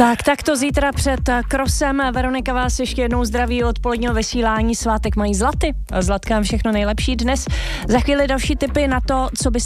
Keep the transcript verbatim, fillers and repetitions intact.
Tak, tak to zítra před krosem. Veronika vás ještě jednou zdraví od poledního vysílání. Svátek mají Zlaty. Zlatkám všechno nejlepší dnes. Za chvíli další tipy na to, co by